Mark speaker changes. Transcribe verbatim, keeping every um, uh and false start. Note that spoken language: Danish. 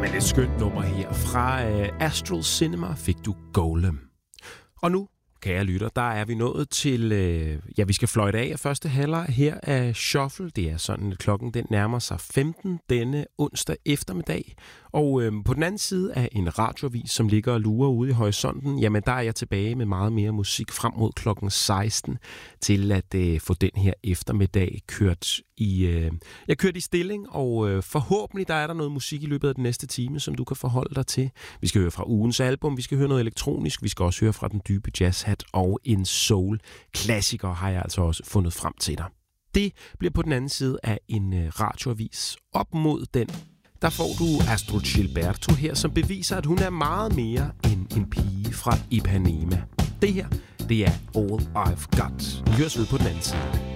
Speaker 1: Men et skønt nummer her. Fra uh, Astral Cinema fik du Golem. Og nu, kære lytter, der er vi nået til, øh, ja, vi skal fløjte af af første halvleg her af Shuffle. Det er sådan, at klokken den nærmer sig femten denne onsdag eftermiddag. Og øh, på den anden side af en radioavis, som ligger og lurer ude i horisonten, jamen der er jeg tilbage med meget mere musik frem mod klokken seksten til at øh, få den her eftermiddag kørt i, øh, jeg kørt i stilling, og øh, forhåbentlig der er der noget musik i løbet af den næste time, som du kan forholde dig til. Vi skal høre fra ugens album, vi skal høre noget elektronisk, vi skal også høre fra den dybe jazzhat og en soul-klassiker har jeg altså også fundet frem til dig. Det bliver på den anden side af en øh, radioavis. Op mod den, der får du Astrud Gilberto her, som beviser, at hun er meget mere end en pige fra Ipanema. Det her, det er All I've Got. Vi høres ved på den anden side.